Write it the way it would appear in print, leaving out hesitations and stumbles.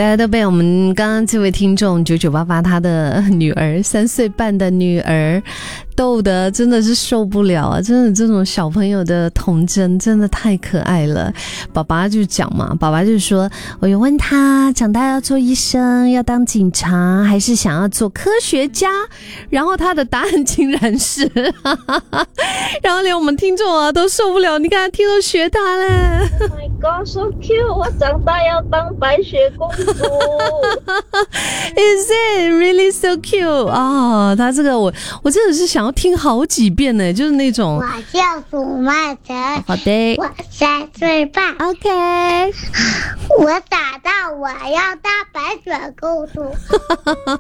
大家都被我们刚刚这位听众9988他的女儿3岁半的女儿逗得真的是受不了啊！真的这种小朋友的童真真的太可爱了。爸爸就讲嘛，爸爸就说，我有问他长大要做医生，要当警察，还是想要做科学家，然后他的答案竟然是然后连我们听众啊都受不了，你看听都学他嘞。 Oh my god, so cute！ 我长大要当白雪公主。 Is it really so cute？ 哦，他这个我真的是想要听好几遍呢，就是那种。 我叫苏曼晨， 好的， 我3岁半。 OK， 我打到我要当白雪公主。